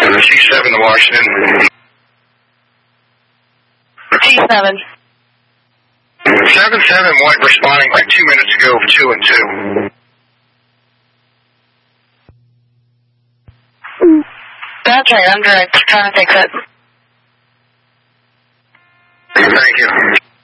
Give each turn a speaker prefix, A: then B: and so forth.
A: C7 to Washington.
B: T7.
A: 7-7 White responding like 2 minutes ago of 2 and 2.
B: That's right, I'm direct. Trying to fix it.
A: Thank you.